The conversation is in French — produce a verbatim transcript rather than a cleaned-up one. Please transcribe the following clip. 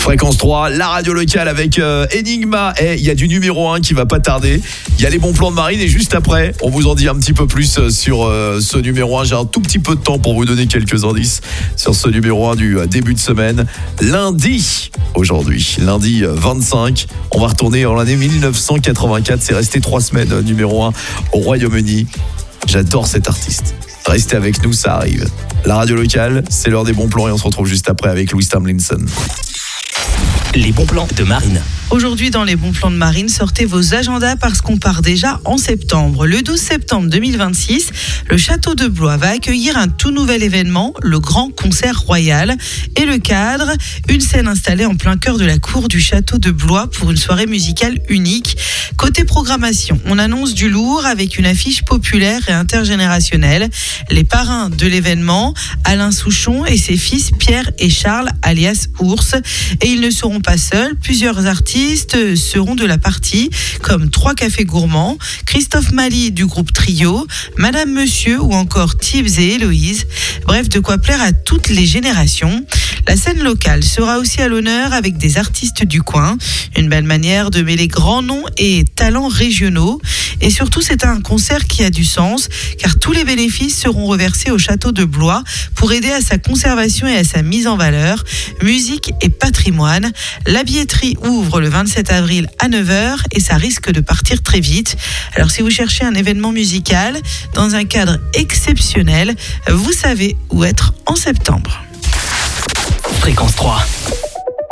Fréquence trois, la radio locale avec euh, Enigma. Et il y a du numéro un qui va pas tarder. Il y a les bons plans de Marine et juste après, on vous en dit un petit peu plus sur euh, ce numéro un. J'ai un tout petit peu de temps pour vous donner quelques indices sur ce numéro un du euh, début de semaine. Lundi, aujourd'hui, lundi vingt-cinq, on va retourner en l'année dix-neuf cent quatre-vingt-quatre. C'est resté trois semaines euh, numéro un au Royaume-Uni. J'adore cet artiste. Restez avec nous, ça arrive. La radio locale, c'est l'heure des bons plans et on se retrouve juste après avec Louis Tomlinson. Les bons plans de Marine. Aujourd'hui, dans les bons plans de Marine, sortez vos agendas parce qu'on part déjà en septembre. Le douze septembre deux mille vingt-six, le château de Blois va accueillir un tout nouvel événement, le Grand Concert Royal. Et le cadre, une scène installée en plein cœur de la cour du château de Blois pour une soirée musicale unique. Côté programmation, on annonce du lourd avec une affiche populaire et intergénérationnelle. Les parrains de l'événement, Alain Souchon et ses fils Pierre et Charles, alias Ours. Et ils ne seront pas seuls, plusieurs artistes seront de la partie, comme Trois Cafés Gourmands, Christophe Mali du groupe Trio, Madame Monsieur ou encore Tibbs et Héloïse. Bref, de quoi plaire à toutes les générations. La scène locale sera aussi à l'honneur avec des artistes du coin. Une belle manière de mêler grands noms et talents régionaux. Et surtout, c'est un concert qui a du sens, car tous les bénéfices seront reversés au château de Blois pour aider à sa conservation et à sa mise en valeur. Musique et patrimoine. La billetterie ouvre le vingt-sept avril à neuf heures et ça risque de partir très vite. Alors si vous cherchez un événement musical dans un cadre exceptionnel, vous savez où être en septembre. Fréquence trois.